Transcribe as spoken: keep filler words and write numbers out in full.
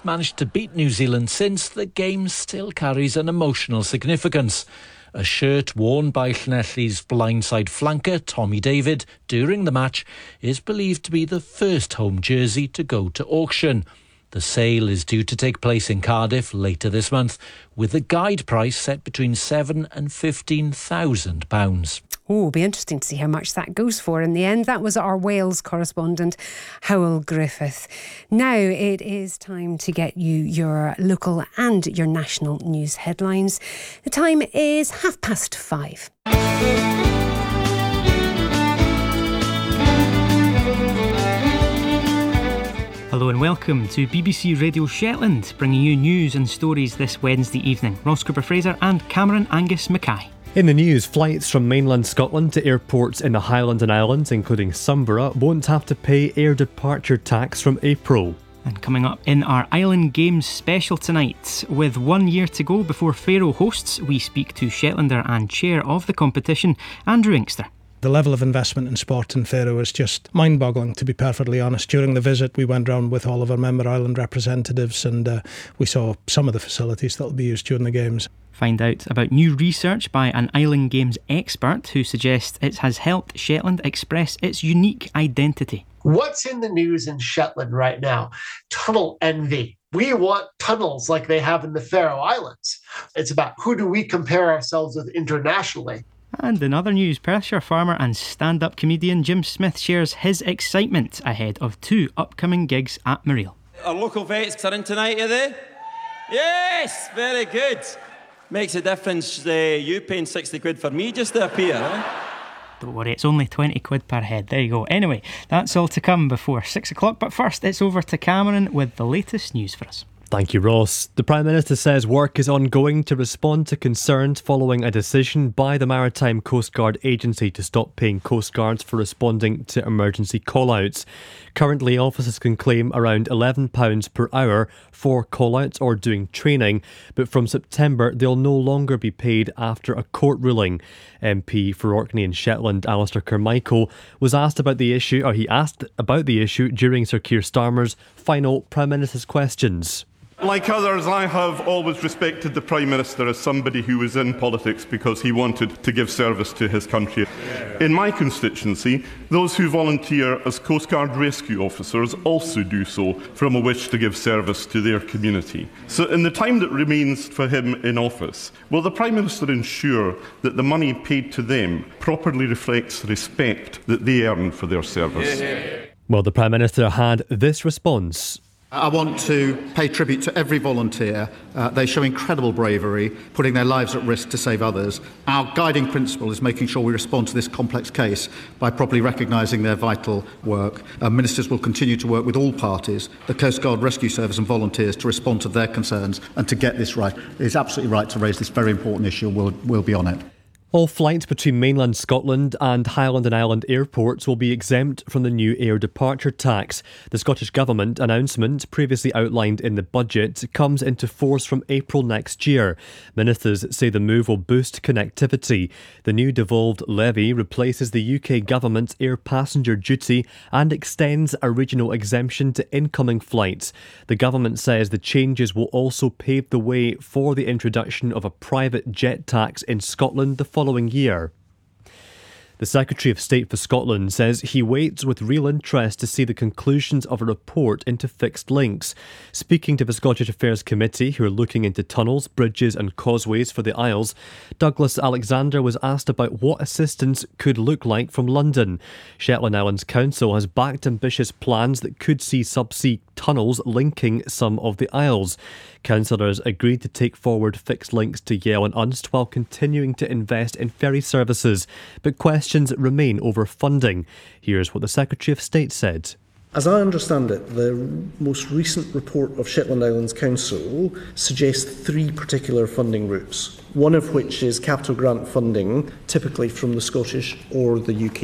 managed to beat New Zealand since, the game still carries an emotional significance. A shirt worn by Llanelli's blindside flanker, Tommy David, during the match is believed to be the first home jersey to go to auction. The sale is due to take place in Cardiff later this month, with the guide price set between seven thousand and fifteen thousand pounds. Oh, it'll be interesting to see how much that goes for in the end. That was our Wales correspondent, Howell Griffith. Now it is time to get you your local and your national news headlines. The time is half past five. Hello and welcome to B B C Radio Shetland, bringing you news and stories this Wednesday evening. Ross Cooper-Fraser and Cameron Angus Mackay. In the news, flights from mainland Scotland to airports in the Highlands and Islands, including Sunborough, won't have to pay air departure tax from April. And coming up in our Island Games special tonight, with one year to go before Faroe hosts, we speak to Shetlander and chair of the competition, Andrew Inkster. The level of investment in sport in Faroe is just mind-boggling, to be perfectly honest. During the visit, we went round with all of our member island representatives and uh, we saw some of the facilities that will be used during the Games. Find out about new research by an Island Games expert who suggests it has helped Shetland express its unique identity. What's in the news in Shetland right now? Tunnel envy. We want tunnels like they have in the Faroe Islands. It's about who do we compare ourselves with internationally. And in other news, Perthshire farmer and stand-up comedian Jim Smith shares his excitement ahead of two upcoming gigs at Mareel. Our local vets are in tonight, are they? Yes, very good. Makes a difference, uh, you paying sixty quid for me just to appear, eh? Don't worry, it's only twenty quid per head. There you go. Anyway, that's all to come before six o'clock. But first, it's over to Cameron with the latest news for us. Thank you, Ross. The Prime Minister says work is ongoing to respond to concerns following a decision by the Maritime Coast Guard Agency to stop paying Coast Guards for responding to emergency call-outs. Currently, officers can claim around eleven pounds per hour for call-outs or doing training, but from September they'll no longer be paid after a court ruling. M P for Orkney and Shetland, Alistair Carmichael, was asked about the issue, or he asked about the issue during Sir Keir Starmer's final Prime Minister's questions. Like others, I have always respected the Prime Minister as somebody who was in politics because he wanted to give service to his country. In my constituency, those who volunteer as Coast Guard rescue officers also do so from a wish to give service to their community. So in the time that remains for him in office, will the Prime Minister ensure that the money paid to them properly reflects respect that they earn for their service? Well, the Prime Minister had this response. I want to pay tribute to every volunteer. Uh, they show incredible bravery, putting their lives at risk to save others. Our guiding principle is making sure we respond to this complex case by properly recognising their vital work. Uh, ministers will continue to work with all parties, the Coast Guard Rescue Service and volunteers, to respond to their concerns and to get this right. It's absolutely right to raise this very important issue. We'll, we'll be on it. All flights between mainland Scotland and Highland and Island airports will be exempt from the new air departure tax. The Scottish Government announcement, previously outlined in the budget, comes into force from April next year. Ministers say the move will boost connectivity. The new devolved levy replaces the U K Government's air passenger duty and extends a regional exemption to incoming flights. The Government says the changes will also pave the way for the introduction of a private jet tax in Scotland the following year. The Secretary of State for Scotland says he waits with real interest to see the conclusions of a report into fixed links. Speaking to the Scottish Affairs Committee, who are looking into tunnels, bridges and causeways for the Isles, Douglas Alexander was asked about what assistance could look like from London. Shetland Islands Council has backed ambitious plans that could see subsea tunnels linking some of the Isles. Councillors agreed to take forward fixed links to Yell and Unst while continuing to invest in ferry services, but questions remain over funding. Here's what the Secretary of State said. As I understand it, the most recent report of Shetland Islands Council suggests three particular funding routes, one of which is capital grant funding, typically from the Scottish or the U K